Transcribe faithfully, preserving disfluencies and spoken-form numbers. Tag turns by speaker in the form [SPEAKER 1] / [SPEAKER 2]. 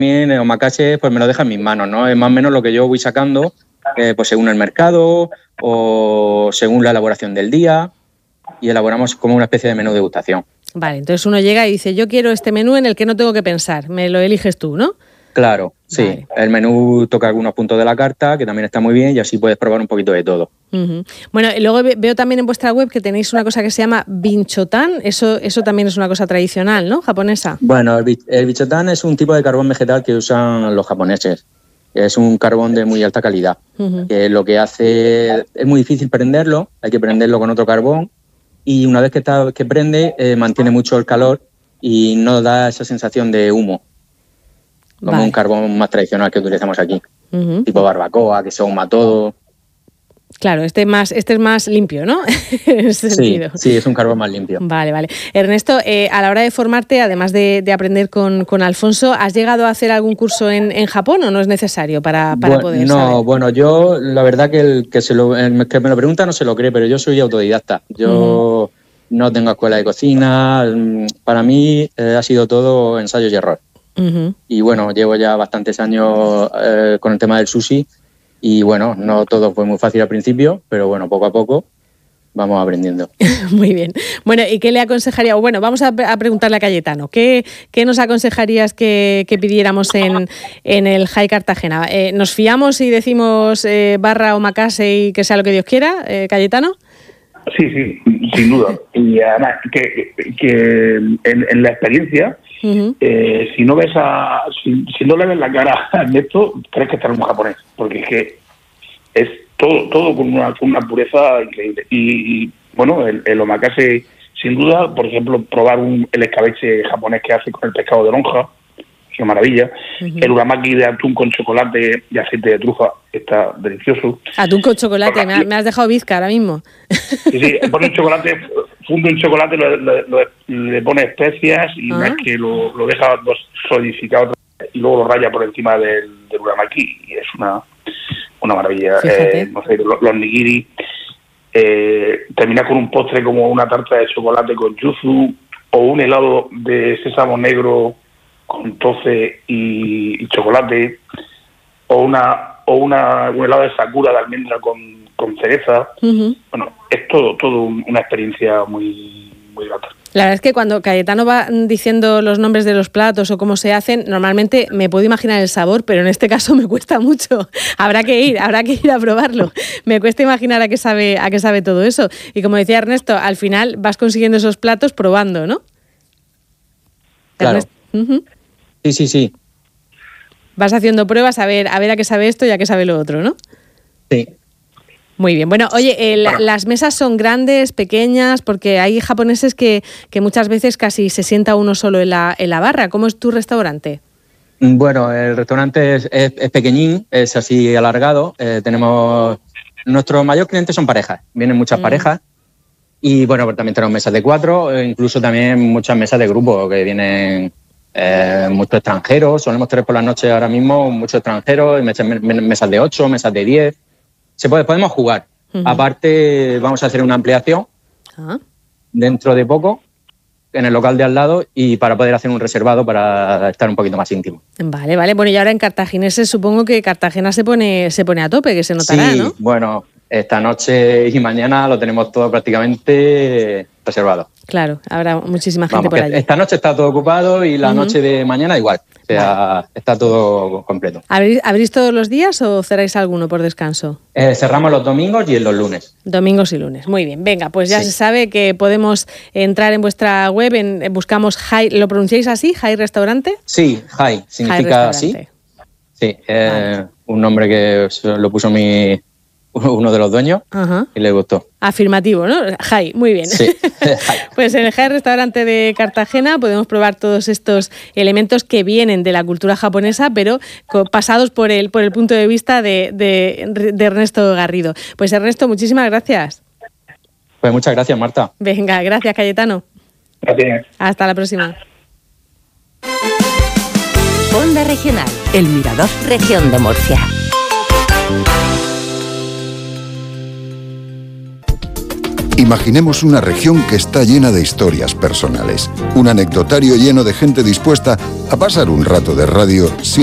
[SPEAKER 1] también el omakase pues me lo deja en mis manos, ¿no? Es más o menos lo que yo voy sacando, eh, pues según el mercado o según la elaboración del día, y elaboramos como una especie de menú de degustación.
[SPEAKER 2] Vale, entonces uno llega y dice, yo quiero este menú en el que no tengo que pensar, me lo eliges tú, ¿no?
[SPEAKER 1] Claro, sí. Vale. El menú toca algunos puntos de la carta, que también está muy bien, y así puedes probar un poquito de todo.
[SPEAKER 2] Uh-huh. Bueno, y luego veo también en vuestra web que tenéis una cosa que se llama binchotan, eso, eso también es una cosa tradicional, ¿no? Japonesa.
[SPEAKER 1] Bueno, el, el binchotan es un tipo de carbón vegetal que usan los japoneses. Es un carbón de muy alta calidad. Uh-huh. Que lo que hace es muy difícil prenderlo, hay que prenderlo con otro carbón, y una vez que, está, que prende, eh, mantiene mucho el calor y no da esa sensación de humo, como vale. un carbón más tradicional que utilizamos aquí, uh-huh. tipo barbacoa, que se ahuma todo.
[SPEAKER 2] Claro, este, más, este es más limpio, ¿no? En ese
[SPEAKER 1] sí,
[SPEAKER 2] sentido.
[SPEAKER 1] Sí, es un carbón más limpio.
[SPEAKER 2] Vale, vale. Ernesto, eh, a la hora de formarte, además de, de aprender con, con Alfonso, ¿has llegado a hacer algún curso en, en Japón o no es necesario para, para
[SPEAKER 1] bueno,
[SPEAKER 2] poder
[SPEAKER 1] no,
[SPEAKER 2] saber?
[SPEAKER 1] No, bueno, yo la verdad que el que, se lo, el que me lo pregunta no se lo cree, pero yo soy autodidacta. Yo uh-huh. no tengo escuela de cocina. Para mí eh, ha sido todo ensayo y error. Uh-huh. Y bueno, llevo ya bastantes años eh, con el tema del sushi. Y bueno, no todo fue muy fácil al principio, pero bueno, poco a poco vamos aprendiendo.
[SPEAKER 2] Muy bien. Bueno, ¿y qué le aconsejaría? Bueno, vamos a, a preguntarle a Cayetano. ¿Qué, qué nos aconsejarías que, que pidiéramos en, en el High Cartagena? Eh, ¿Nos fiamos y decimos eh, barra omakase y que sea lo que Dios quiera, eh, Cayetano?
[SPEAKER 3] Sí, sí, sin duda. Y además, que, que en, en la experiencia... Uh-huh. Eh, si no ves a si, si no le ves la cara a Ernesto, crees que está en un japonés, porque es que es todo todo con una, con una pureza increíble. Y, y bueno, el, el omakase, sin duda, por ejemplo, probar un, el escabeche japonés que hace con el pescado de lonja, es una maravilla. Uh-huh. El uramaki de atún con chocolate y aceite de trufa está delicioso.
[SPEAKER 2] Atún con chocolate, me, ha, me has dejado bizca ahora mismo.
[SPEAKER 3] Sí, sí, pone un chocolate, funde un chocolate, lo, lo, lo, le pone especias y una vez que lo, lo deja solidificado y luego lo raya por encima del, del uramaki y es una una maravilla. Eh, no sé, los, los nigiri, eh, termina con un postre como una tarta de chocolate con yuzu o un helado de sésamo negro con toce y, y chocolate, o una o una un helado de sakura de almendra con, con cereza. Uh-huh. Bueno, es todo todo una experiencia muy muy grata.
[SPEAKER 2] La verdad es que cuando Cayetano va diciendo los nombres de los platos o cómo se hacen, normalmente me puedo imaginar el sabor, pero en este caso me cuesta mucho. Habrá que ir, habrá que ir a probarlo. Me cuesta imaginar a qué sabe, a qué sabe todo eso. Y como decía Ernesto, al final vas consiguiendo esos platos probando, ¿no?
[SPEAKER 1] Claro. Uh-huh. Sí, sí, sí.
[SPEAKER 2] Vas haciendo pruebas a ver, a ver a qué sabe esto y a qué sabe lo otro, ¿no?
[SPEAKER 1] Sí.
[SPEAKER 2] Muy bien. Bueno, oye, eh, la, las mesas son grandes, pequeñas, porque hay japoneses que, que muchas veces casi se sienta uno solo en la, en la barra. ¿Cómo es tu restaurante?
[SPEAKER 1] Bueno, el restaurante es, es, es pequeñín, es así alargado. Eh, tenemos nuestros mayores clientes son parejas, vienen muchas mm. parejas. Y bueno, pues también tenemos mesas de cuatro, e incluso también muchas mesas de grupo que vienen eh, muchos extranjeros. Solemos tener por las noches ahora mismo muchos extranjeros, mesas, mesas de ocho, mesas de diez. Se puede, podemos jugar. Uh-huh. Aparte, vamos a hacer una ampliación uh-huh. dentro de poco en el local de al lado y para poder hacer un reservado para estar un poquito más íntimo.
[SPEAKER 2] Vale, vale. Bueno, y ahora en cartagineses supongo que Cartagena se pone, se pone a tope, que se notará,
[SPEAKER 1] sí,
[SPEAKER 2] ¿no?
[SPEAKER 1] Bueno, esta noche y mañana lo tenemos todo prácticamente reservado.
[SPEAKER 2] Claro, habrá muchísima gente
[SPEAKER 1] Vamos,
[SPEAKER 2] por allí.
[SPEAKER 1] Esta noche está todo ocupado y la uh-huh. noche de mañana igual. O sea, vale. está todo completo.
[SPEAKER 2] ¿Abrís, ¿Abrís todos los días o cerráis alguno por descanso?
[SPEAKER 1] Eh, cerramos los domingos y los lunes.
[SPEAKER 2] Domingos y lunes. Muy bien. Venga, pues ya
[SPEAKER 1] sí.
[SPEAKER 2] se sabe que podemos entrar en vuestra web, en, buscamos High, ¿lo pronunciáis así? ¿High Restaurante?
[SPEAKER 1] Sí, High, significa así. Sí, eh, vale. Un nombre que lo puso mi... uno de los dueños uh-huh. y le gustó.
[SPEAKER 2] Afirmativo, ¿no? Jai, muy bien.
[SPEAKER 1] Sí.
[SPEAKER 2] Pues en el Jai Restaurante de Cartagena podemos probar todos estos elementos que vienen de la cultura japonesa, pero pasados por el, por el punto de vista de, de, de Ernesto Garrido. Pues Ernesto, muchísimas gracias.
[SPEAKER 1] Pues muchas gracias, Marta.
[SPEAKER 2] Venga, gracias, Cayetano.
[SPEAKER 3] Gracias.
[SPEAKER 2] Hasta la próxima.
[SPEAKER 4] Onda Regional, El Mirador, Región de Murcia.
[SPEAKER 5] Imaginemos una región que está llena de historias personales, un anecdotario lleno de gente dispuesta a pasar un rato de radio sin